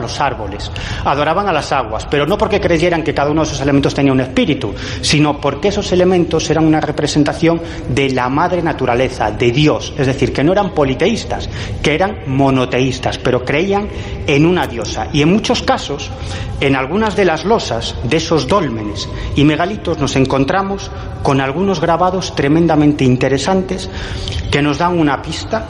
los árboles, adoraban a las aguas, pero no porque creyeran que cada uno de esos elementos tenía un espíritu, sino porque esos elementos eran una representación de la madre naturaleza, de Dios, es decir, que no eran politeístas, que eran monoteístas, pero creían en una diosa. Y en muchos casos, en algunas de las losas de esos dólmenes y megalitos nos encontramos con algunos grabados tremendamente interesantes que nos dan una pista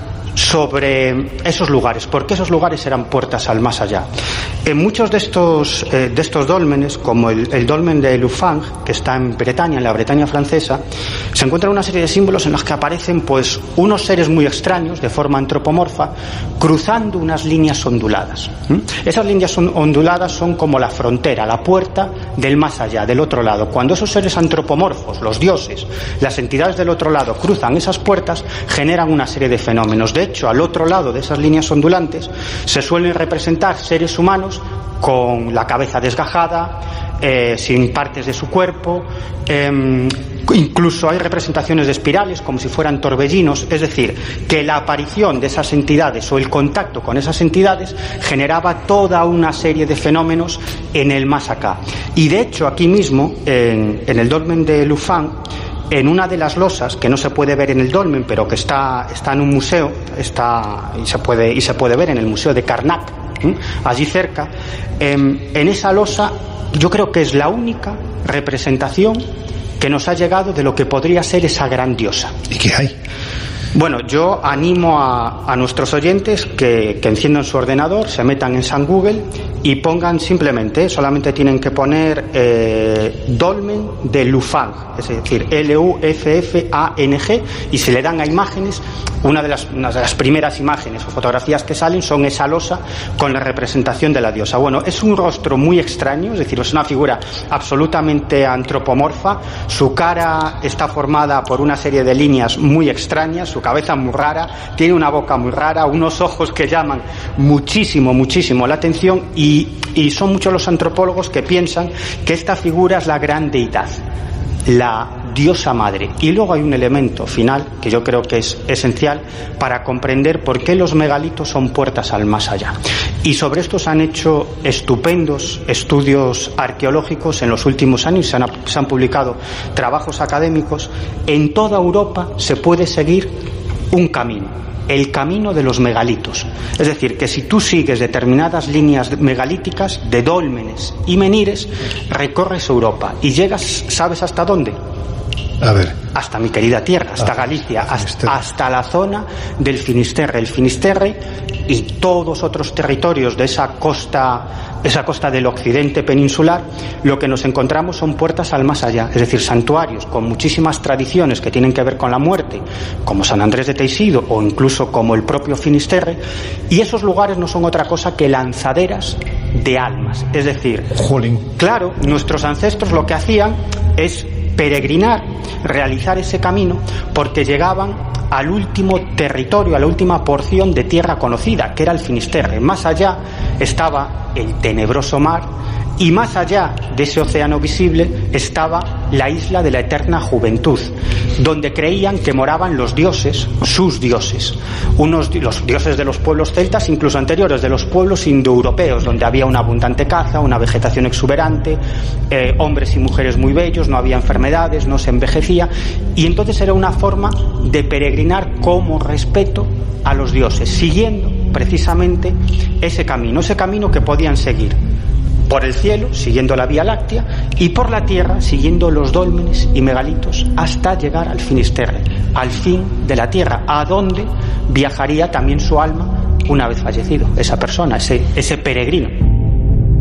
sobre esos lugares, porque esos lugares eran puertas al más allá. En muchos de estos dólmenes, como el dolmen de Lufang, que está en Bretaña, en la Bretaña francesa, se encuentran una serie de símbolos en los que aparecen pues unos seres muy extraños, de forma antropomorfa, cruzando unas líneas onduladas. Esas líneas onduladas son como la frontera, la puerta del más allá, del otro lado. Cuando esos seres antropomorfos, los dioses, las entidades del otro lado, cruzan esas puertas, generan una serie de fenómenos. De hecho, al otro lado de esas líneas ondulantes se suelen representar seres humanos con la cabeza desgajada, sin partes de su cuerpo, incluso hay representaciones de espirales como si fueran torbellinos, es decir, que la aparición de esas entidades o el contacto con esas entidades generaba toda una serie de fenómenos en el más acá. Y de hecho, aquí mismo, en el dolmen de Lufang, en una de las losas, que no se puede ver en el dolmen, pero que está en un museo, y se puede ver en el Museo de Karnak, allí cerca, en esa losa yo creo que es la única representación que nos ha llegado de lo que podría ser esa gran diosa. ¿Y qué hay? Bueno, yo animo a nuestros oyentes que enciendan su ordenador, se metan en San Google y pongan solamente tienen que poner dolmen de Lufang, es decir, L-U-F-F-A-N-G, y se le dan a imágenes. Una de las primeras imágenes o fotografías que salen son esa losa con la representación de la diosa. Bueno, es un rostro muy extraño, es decir, es una figura absolutamente antropomorfa. Su cara está formada por una serie de líneas muy extrañas, su cabeza muy rara, tiene una boca muy rara, unos ojos que llaman muchísimo la atención, y son muchos los antropólogos que piensan que esta figura es la gran deidad, la diosa madre. Y luego hay un elemento final que yo creo que es esencial para comprender por qué los megalitos son puertas al más allá. Y sobre esto se han hecho estupendos estudios arqueológicos en los últimos años, se han publicado trabajos académicos. En toda Europa se puede seguir un camino, el camino de los megalitos. Es decir, que si tú sigues determinadas líneas megalíticas de dólmenes y menires, recorres Europa y llegas, ¿sabes hasta dónde? A ver. Hasta mi querida tierra, hasta Galicia, hasta la zona del Finisterre. El Finisterre y todos otros territorios de esa costa del occidente peninsular, lo que nos encontramos son puertas al más allá, es decir, santuarios con muchísimas tradiciones que tienen que ver con la muerte, como San Andrés de Teixido o incluso como el propio Finisterre, y esos lugares no son otra cosa que lanzaderas de almas. Es decir, claro, nuestros ancestros lo que hacían es peregrinar, realizar ese camino, porque llegaban al último territorio, a la última porción de tierra conocida, que era el Finisterre. Más allá estaba el tenebroso mar, y más allá de ese océano visible estaba la isla de la eterna juventud, donde creían que moraban los dioses, sus dioses, los dioses de los pueblos celtas, incluso anteriores, de los pueblos indoeuropeos, donde había una abundante caza, una vegetación exuberante, hombres y mujeres muy bellos, no había enfermedades, no se envejecía, y entonces era una forma de peregrinar como respeto a los dioses, siguiendo precisamente ese camino que podían seguir por el cielo, siguiendo la Vía Láctea, y por la tierra, siguiendo los dólmenes y megalitos, hasta llegar al Finisterre, al fin de la tierra, a donde viajaría también su alma una vez fallecido esa persona, ese peregrino.